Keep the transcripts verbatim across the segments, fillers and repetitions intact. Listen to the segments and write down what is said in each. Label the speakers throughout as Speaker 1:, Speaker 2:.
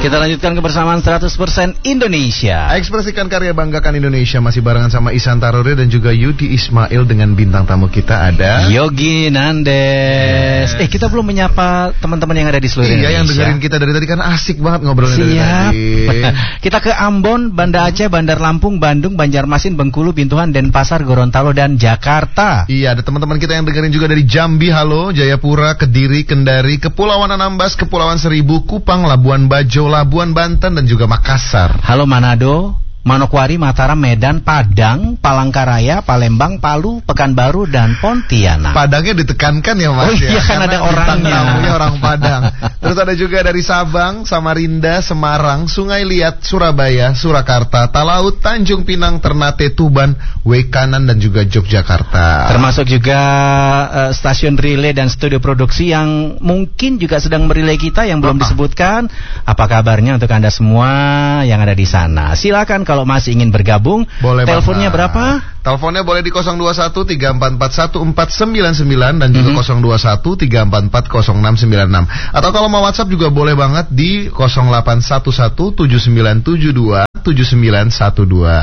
Speaker 1: Kita lanjutkan kebersamaan seratus persen Indonesia.
Speaker 2: Ekspresikan karya, banggakan Indonesia. Masih barengan sama Ihsan Tarore dan juga Yudi Ismail dengan bintang tamu kita ada
Speaker 1: Yogi Nandes. Eh, kita belum menyapa teman-teman yang ada di seluruh
Speaker 2: iya,
Speaker 1: Indonesia.
Speaker 2: Iya, yang dengerin kita dari tadi kan asik banget ngobrolnya dari
Speaker 1: Siap.
Speaker 2: tadi.
Speaker 1: Kita ke Ambon, Banda Aceh, Bandar Lampung, Bandung, Banjarmasin, Bengkulu, Bintuhan, Denpasar, Gorontalo, dan Jakarta.
Speaker 2: Iya, ada teman-teman kita yang dengerin juga dari Jambi, halo, Jayapura, Kediri, Kendari, Kepulauan Anambas, Kepulauan Seribu, Kupang, Labuan Bajo, Labuan Banten, dan juga Makassar.
Speaker 1: Halo Manado, Manokwari, Mataram, Medan, Padang, Palangkaraya, Palembang, Palu, Pekanbaru, dan Pontianak.
Speaker 2: Padangnya ditekankan ya Mas.
Speaker 1: Oh iya,
Speaker 2: ya?
Speaker 1: kan ada orangnya.
Speaker 2: Tamunya orang Padang. Terus ada juga dari Sabang, Samarinda, Semarang, Sungai Liat, Surabaya, Surakarta, Talaut, Tanjung Pinang, Ternate, Tuban, Wekanan, dan juga Yogyakarta.
Speaker 1: Termasuk juga uh, stasiun relay dan studio produksi yang mungkin juga sedang merelay kita yang belum
Speaker 2: uh-huh.
Speaker 1: disebutkan. Apa kabarnya untuk Anda semua yang ada di sana? Silakan kalau masih ingin bergabung.
Speaker 2: Boleh.
Speaker 1: Teleponnya
Speaker 2: banget.
Speaker 1: berapa?
Speaker 2: Teleponnya boleh di nol dua satu tiga empat empat satu empat sembilan sembilan dan juga mm-hmm. nol dua satu tiga empat empat nol enam sembilan enam. Atau kalau mau WhatsApp juga boleh banget di nol delapan satu satu tujuh sembilan tujuh dua tujuh sembilan satu dua.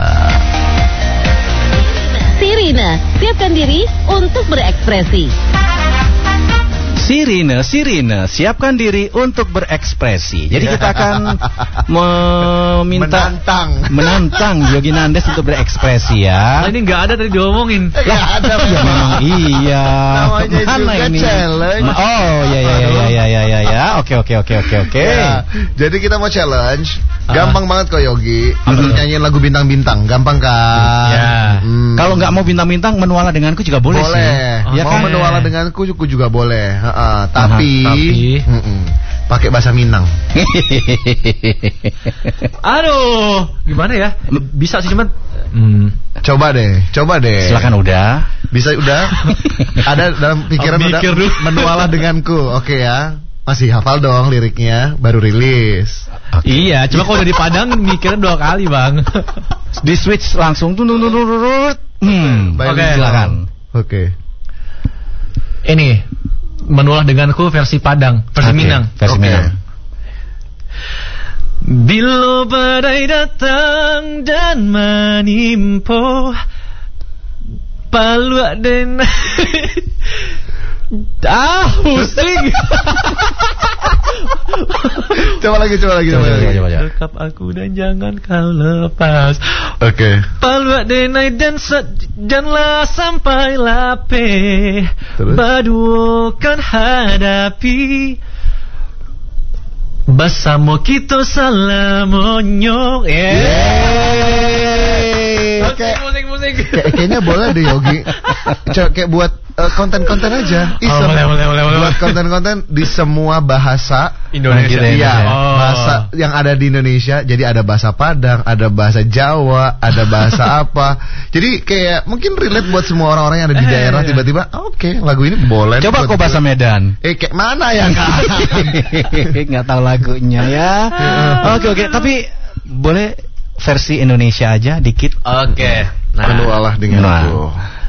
Speaker 3: Sirina, siapkan diri untuk berekspresi.
Speaker 1: Sirine, sirine, siapkan diri untuk berekspresi. Jadi kita akan meminta
Speaker 2: menantang,
Speaker 1: menantang Yogi Nandes untuk berekspresi ya.
Speaker 4: Nah, ini nggak ada tadi diomongin.
Speaker 2: Nggak ada,
Speaker 1: ya memang iya.
Speaker 2: Namanya
Speaker 1: Mana
Speaker 2: juga
Speaker 1: ini?
Speaker 2: challenge.
Speaker 1: Oh ya ya ya ya ya ya ya. Oke oke oke oke oke.
Speaker 2: Ya, jadi kita mau challenge. Gampang uh. banget kok Yogi. Untuk nyanyiin lagu bintang-bintang, gampang kan?
Speaker 1: Ya. Hmm. Kalau nggak mau bintang-bintang, menuala denganku juga boleh,
Speaker 2: boleh.
Speaker 1: sih.
Speaker 2: Oh, ya mau kan? Menuala denganku juga boleh. Uh, tapi,
Speaker 1: uh, tapi
Speaker 2: pakai bahasa Minang.
Speaker 4: Aduh, gimana ya? Bisa sih cuman
Speaker 2: hmm. Coba deh, coba deh.
Speaker 1: Silakan udah.
Speaker 2: Bisa udah? Ada dalam pikiran
Speaker 4: oh,
Speaker 2: udah
Speaker 4: dulu.
Speaker 2: Menuala denganku. Oke okay, ya. Masih hafal dong liriknya, baru rilis.
Speaker 4: Okay. Iya, cuma kalau udah di Padang mikirnya dua kali, Bang.
Speaker 1: Di switch langsung tuh Hmm,
Speaker 4: oke, okay.
Speaker 1: Silakan.
Speaker 2: Oke. Okay.
Speaker 4: Ini menulah denganku versi Padang, versi okay. Minang.
Speaker 1: Versi okay. Minang.
Speaker 4: Bila badai datang dan menimpa Palu den ah pusing.
Speaker 2: Coba lagi, coba lagi, coba lagi.
Speaker 4: Dekap aku dan jangan kau lepas.
Speaker 2: Oke. Okay.
Speaker 4: Palu denai dan janganlah sampai lape. Badukan hadapi. Bersama kita salamonyo.
Speaker 2: Yeay. Kayak musik-musik. Kayaknya boleh deh Yogi. Kayak buat uh, konten-konten aja. Isem.
Speaker 4: Oh, boleh, boleh, boleh, boleh.
Speaker 2: Buat konten-konten di semua bahasa
Speaker 4: Indonesia.
Speaker 2: Iya,
Speaker 4: oh.
Speaker 2: bahasa yang ada di Indonesia. Jadi ada bahasa Padang, ada bahasa Jawa, ada bahasa apa. Jadi kayak mungkin relate buat semua orang-orang yang ada di daerah. Eh, tiba-tiba, oke, okay, lagu ini boleh.
Speaker 1: Coba kok bahasa Medan.
Speaker 2: Eh, kayak mana ya?
Speaker 1: Nggak tahu lagunya ya. Oke oke, tapi boleh versi Indonesia aja dikit.
Speaker 4: Oke. Okay.
Speaker 2: Nah, penuh Allah denganku.